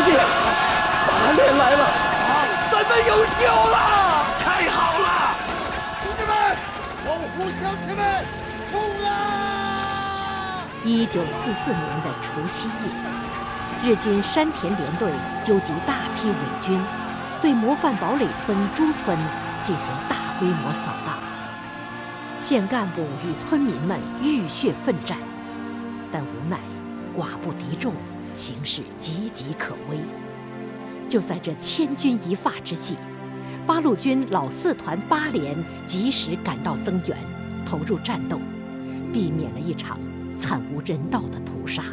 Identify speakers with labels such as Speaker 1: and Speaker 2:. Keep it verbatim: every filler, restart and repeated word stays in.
Speaker 1: 亲，八连来了，咱们有救了！
Speaker 2: 太好了！
Speaker 3: 兄弟们，保护乡亲们，冲啊！
Speaker 4: 一九四四年的除夕夜，日军山田联队纠集大批伪军，对模范堡垒村朱村进行大规模扫荡。县干部与村民们浴血奋战，但无奈寡不敌众，形势岌岌可危。就在这千钧一发之际，八路军老四团八连及时赶到增援，投入战斗，避免了一场惨无人道的屠杀。